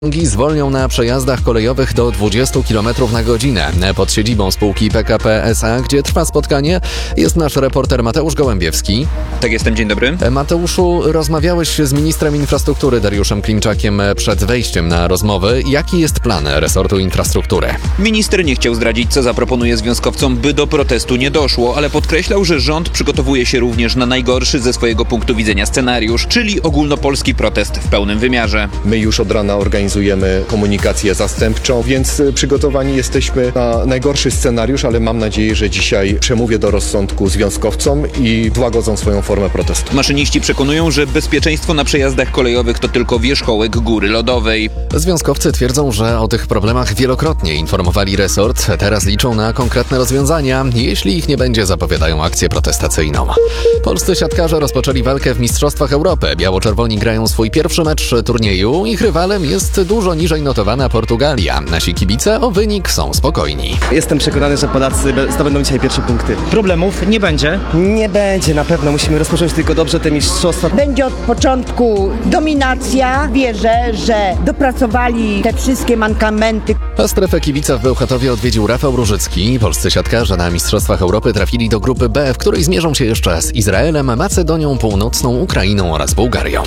Zwolnią na przejazdach kolejowych do 20 km na godzinę. Pod siedzibą spółki PKP SA, gdzie trwa spotkanie, jest nasz reporter Mateusz Gołębiewski. Tak, jestem, dzień dobry. Mateuszu, rozmawiałeś z ministrem infrastruktury Dariuszem Klimczakiem przed wejściem na rozmowy. Jaki jest plan resortu infrastruktury? Minister nie chciał zdradzić, co zaproponuje związkowcom, by do protestu nie doszło, ale podkreślał, że rząd przygotowuje się również na najgorszy ze swojego punktu widzenia scenariusz, czyli ogólnopolski protest w pełnym wymiarze. My już od rana organizujemy komunikację zastępczą, więc przygotowani jesteśmy na najgorszy scenariusz, ale mam nadzieję, że dzisiaj przemówię do rozsądku związkowcom i złagodzą swoją formę protestu. Maszyniści przekonują, że bezpieczeństwo na przejazdach kolejowych to tylko wierzchołek góry lodowej. Związkowcy twierdzą, że o tych problemach wielokrotnie informowali resort. Teraz liczą na konkretne rozwiązania. Jeśli ich nie będzie, zapowiadają akcję protestacyjną. Polscy siatkarze rozpoczęli walkę w Mistrzostwach Europy. Biało-czerwoni grają swój pierwszy mecz turnieju. Ich rywalem jest dużo niżej notowana Portugalia. Nasi kibice o wynik są spokojni. Jestem przekonany, że Polacy zdobędą dzisiaj pierwsze punkty. Problemów nie będzie? Nie będzie, na pewno. Musimy rozpocząć tylko dobrze te mistrzostwa. Będzie od początku dominacja. Wierzę, że dopracowali te wszystkie mankamenty. A strefę kibica w Bełchatowie odwiedził Rafał Różycki. Polscy siatkarze na Mistrzostwach Europy trafili do grupy B, w której zmierzą się jeszcze z Izraelem, Macedonią Północną, Ukrainą oraz Bułgarią.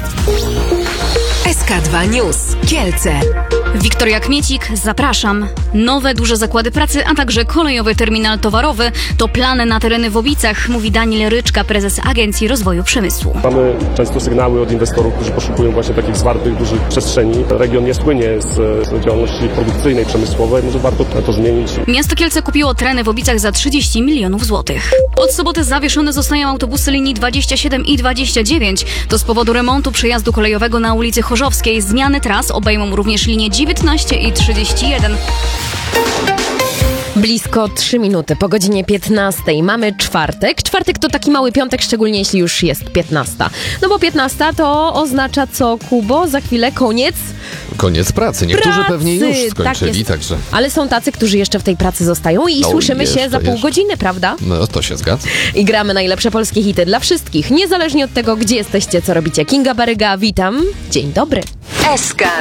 SK2 News. Kielce. Wiktoria Kmiecik, zapraszam. Nowe duże zakłady pracy, a także kolejowy terminal towarowy to plany na tereny w Obicach, mówi Daniel Ryczka, prezes Agencji Rozwoju Przemysłu. Mamy często sygnały od inwestorów, którzy poszukują właśnie takich zwartych, dużych przestrzeni. Region nie słynie z działalności produkcyjnej, przemysłowej, może warto to zmienić. Miasto Kielce kupiło tereny w Obicach za 30 milionów złotych. Od soboty zawieszone zostają autobusy linii 27 i 29. To z powodu remontu przejazdu kolejowego na ulicy Chorzowskiej. Zmiany tras obejmą również linie 19 i 31. Blisko 3 minuty po godzinie 15. Mamy czwartek. Czwartek to taki mały piątek, szczególnie jeśli już jest 15. No bo 15 to oznacza co, Kubo? Za chwilę koniec? Koniec pracy. Niektórzy pewnie już skończyli, tak także... Ale są tacy, którzy jeszcze w tej pracy zostają i słyszymy się za pół godziny, prawda? No, to się zgadza. I gramy najlepsze polskie hity dla wszystkich, niezależnie od tego, gdzie jesteście, co robicie. Kinga Baryga, witam. Dzień dobry. SK